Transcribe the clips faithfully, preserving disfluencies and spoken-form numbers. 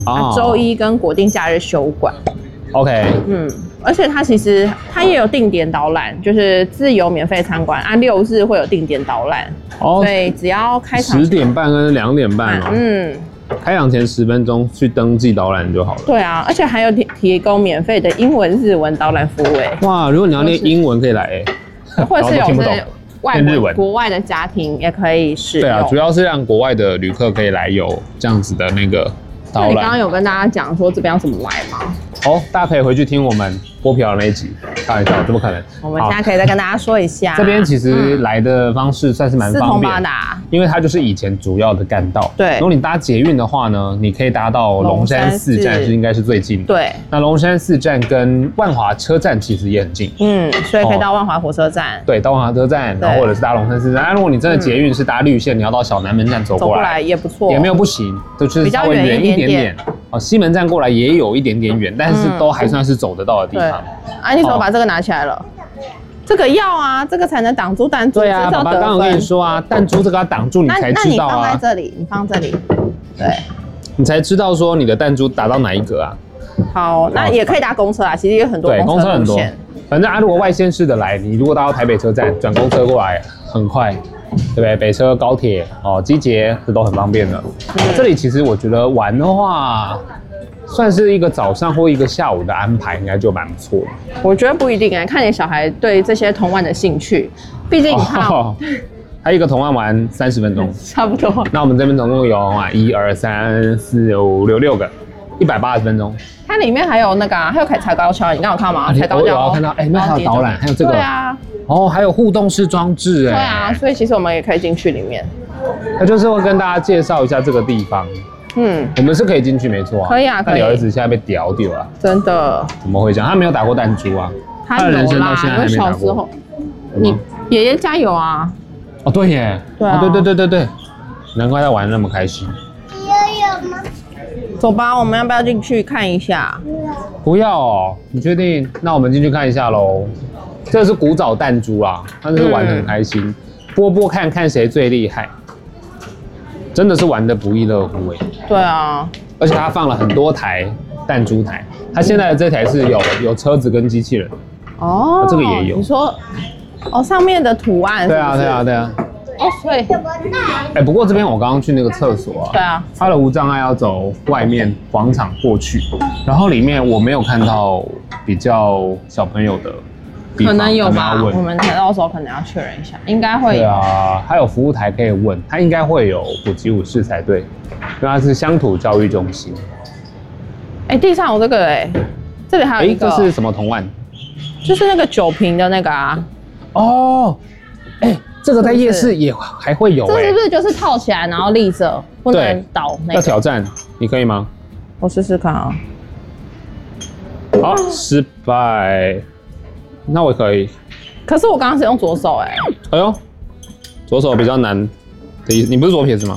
哦， 周一跟国定假日休馆。 OK， 嗯，而且它其实它也有定点导览，就是自由免费参观，按六日会有定点导览， 哦， 所以只要开场十点半跟两点半哦， 嗯， 开场前十分钟去登记导览就好了。 对啊，而且还有提提供免费的英文、日文导览服务诶。 哇，如果你要练英文可以来哎， 或者是有听不懂是外日文国国外的家庭也可以使用。 对啊，主要是让国外的旅客可以来有这样子的那个导那你刚刚览。 有跟大家讲说这边要怎么来吗？ 哦，大家可以回去听我们剥皮寮那一集，开玩笑，怎么可能？ 我们现在可以再跟大家说一下。 这边其实来的方式算是蛮四通方便的， 八达， 因为它就是以前主要的干道。 对如果你搭捷运的话呢，你可以搭到龙山寺站， 龙山寺是应该是最近的。 对， 那龙山寺站跟万华车站其实也很近。 嗯，所以可以到万华火车站。 对，到万华车站，然后或者是搭龙山寺站。那、啊、如果你真的捷运是搭绿线，你要到小南门站走过来， 走过来也不错， 也没有不行，就是稍微远一点点。哦，西门站过来也有一点点远，但是都还算是走得到的地方。 对，啊，你怎么把这个拿起来了？这个要啊，这个才能挡住弹珠。 对啊，爸爸刚刚跟你说啊，弹珠这个要挡住你才知道啊。 那你放在这里，你放这里，对， 你才知道说你的弹珠打到哪一格啊。 好，那也可以搭公车啊，其实有很多对，公车很多。反正啊，如果外县市的来，你如果搭到台北车站转公车过来，很快，对不对？北车、高铁哦，机捷这都很方便的。嗯、这里其实我觉得玩的话，算是一个早上或一个下午的安排，应该就蛮不错的。 我觉得不一定哎，看你小孩对这些童玩的兴趣，毕竟你看。哦还有一个童玩玩三十分钟， 差不多。 那我们这边总共有啊，一二三四五六六个，一百八十分钟。 它里面还有那个、啊，还有踩高跷，你刚有看吗？踩高跷， 有看到，哎、欸，那还有导览，还有这个。 对啊。 哦，还有互动式装置，哎。 对啊，所以其实我们也可以进去里面。 那就是会跟大家介绍一下这个地方。嗯，我们是可以进去，没错啊。 可以啊，可以。 但你儿子现在被屌掉了。 真的？ 怎么会这样？他没有打过弹珠啊。 他的人生到现在还没打过。 你爷爷加油啊！ 哦，对耶， 对啊， 哦、对对对对对，难怪他玩得那么开心。 游泳吗？ 走吧，我们要不要进去看一下？ 不要哦，你确定？那我们进去看一下喽。这是古早弹珠啦，他就是玩得很开心，嗯、波波看看谁最厉害，真的是玩得不亦乐乎哎。 对啊， 而且他放了很多台弹珠台，他现在的这台是有有车子跟机器人。哦，这个也有。 你说。哦，上面的图案是不是？ 对啊，对啊，对啊。 哦，所以， 哎，不过这边我刚刚去那个厕所啊， 对啊， 它的无障碍要走外面广场过去，然后里面我没有看到比较小朋友的地方， 可能有吧， 我们到时候可能要确认一下，应该会有。 对啊，还有服务台可以问，它应该会有普及舞室才对，因为它是乡土教育中心。 哎，地上有这个哎，这里还有一个， 这是什么童玩？ 就是那个酒瓶的那个啊。 哦，哎、欸，这个在夜市也还会有、欸， 这是不是就是套起来然后立着，不能倒那个？ 要挑战，你可以吗？ 我试试看啊。 好，失败。那我可以。 可是我刚刚是用左手哎、欸。 哎呦，左手比较难的意思，你不是左撇子吗？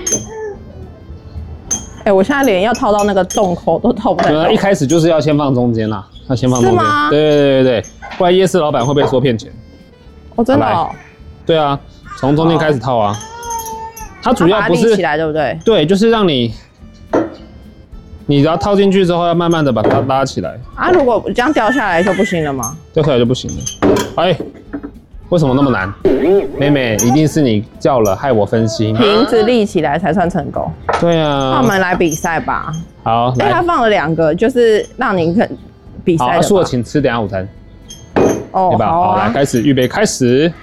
哎、欸，我现在连要套到那个洞口都套不了。 一开始就是要先放中间啦，要先放中间。 是吗？ 对对对对对，不然夜市老板会被说骗钱。 哦，真的哦。 对啊，从中间开始套啊。它主要不是立起来，对不对？ 对，就是让你，你只要套进去之后，要慢慢的把它拉起来。 啊，如果这样掉下来就不行了吗？ 掉下来就不行了。哎，为什么那么难？妹妹，一定是你叫了，害我分心。 瓶子立起来才算成功。 对啊。 那我们来比赛吧。 好， 因为他放了两个，就是让你可比赛的。 好，输了请吃等下午餐。 哦， 对吧？ 好啊。 好，来开始，预备开始。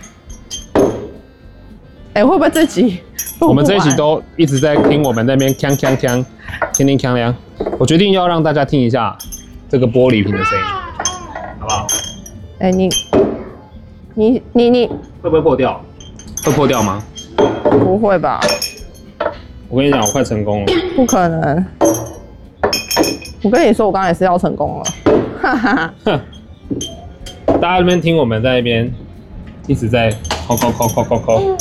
哎、欸，会不会这集？ 我们这一集都一直在听我们那边锵锵锵，锵锵锵锵。我决定要让大家听一下这个玻璃瓶的声音，好不好？ 哎、欸，你，你你你会不会破掉？会破掉吗？ 不会吧？ 我跟你讲，我快成功了。 不可能！我跟你说，我刚才也是要成功了，哈哈。 哼。大家那边听我们在那边一直在扣扣扣扣扣扣。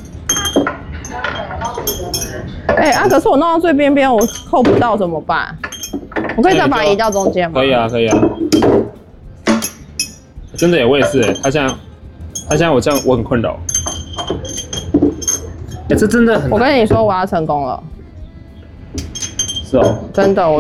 哎、欸、啊！可是我弄到最边边，我扣不到怎么办？我可以再把它移到中间吗？ 可以啊，可以啊。真的耶，我也是哎。他现在，他现在我这样我很困扰。哎、欸，这真的很…… 我跟你说，我要成功了。 是哦， 真的我。